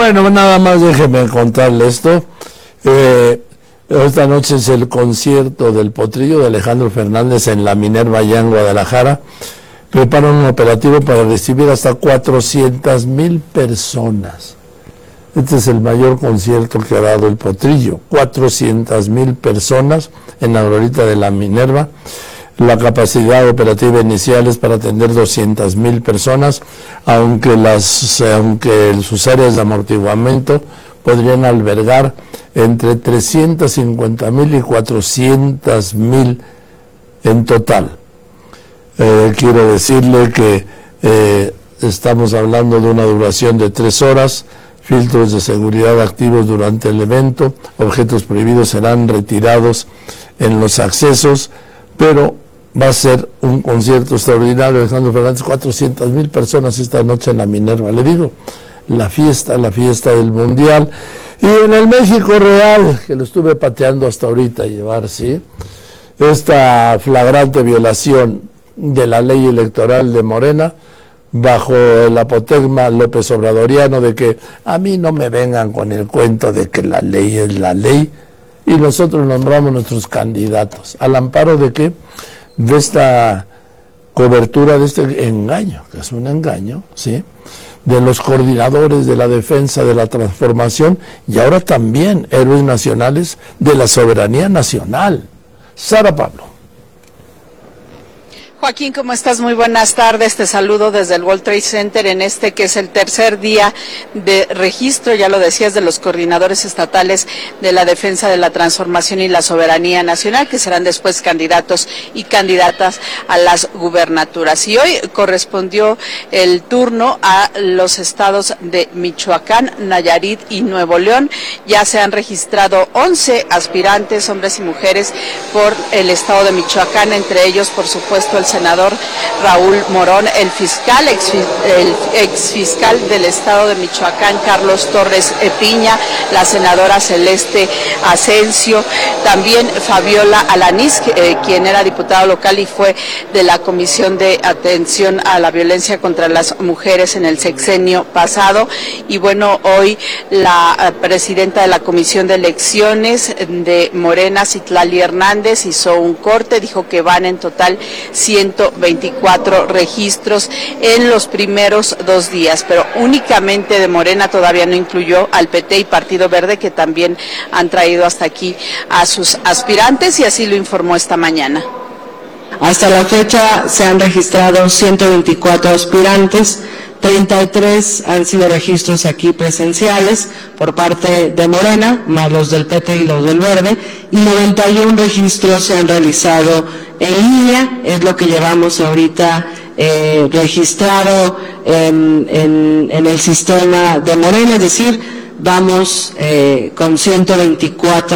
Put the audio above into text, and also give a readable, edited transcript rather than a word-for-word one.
Bueno, nada más déjeme contarle esto. Esta noche es el concierto del Potrillo de Alejandro Fernández en la Minerva allá en Guadalajara. Preparan un operativo para recibir hasta 400,000 personas. Este es el mayor concierto que ha dado el Potrillo. 400,000 personas en la glorieta de la Minerva. La capacidad operativa inicial es para atender 200,000 personas, aunque sus áreas de amortiguamiento podrían albergar entre 350,000 y 400,000 en total. Quiero decirle que estamos hablando de una duración de 3 horas, filtros de seguridad activos durante el evento, objetos prohibidos serán retirados en los accesos, pero va a ser un concierto extraordinario. Alejandro Fernández, 400,000 personas esta noche en la Minerva. Le digo, la fiesta del Mundial. Y en el México real, que lo estuve pateando hasta ahorita llevar, ¿sí? Esta flagrante violación de la ley electoral de Morena, bajo el apotegma López Obradoriano de que a mí no me vengan con el cuento de que la ley es la ley, y nosotros nombramos nuestros candidatos. ¿Al amparo de qué? De esta cobertura, de este engaño, que es un engaño, ¿sí?, de los coordinadores de la defensa de la transformación y ahora también héroes nacionales de la soberanía nacional. Sara Pablo. Joaquín, ¿cómo estás? Muy buenas tardes. Te saludo desde el World Trade Center en este que es el tercer día de registro, ya lo decías, de los coordinadores estatales de la defensa de la transformación y la soberanía nacional, que serán después candidatos y candidatas a las gubernaturas. Y hoy correspondió el turno a los estados de Michoacán, Nayarit y Nuevo León. Ya se han registrado 11 aspirantes, hombres y mujeres, por el estado de Michoacán, entre ellos, por supuesto, el senador Raúl Morón, el exfiscal del estado de Michoacán, Carlos Torres Piña, la senadora Celeste Asensio, también Fabiola Alanís, quien era diputada local y fue de la Comisión de Atención a la Violencia contra las Mujeres en el sexenio pasado. Y bueno, hoy la presidenta de la Comisión de Elecciones de Morena, Citlali Hernández, hizo un corte, dijo que van en total 124 registros en los primeros 2 días, pero únicamente de Morena, todavía no incluyó al PT y Partido Verde, que también han traído hasta aquí a sus aspirantes, y así lo informó esta mañana. Hasta la fecha se han registrado 124 aspirantes, 33 han sido registros aquí presenciales por parte de Morena, más los del PT y los del Verde, y 91 registros se han realizado en línea, es lo que llevamos ahorita registrado en el sistema de Morena, es decir, vamos con 124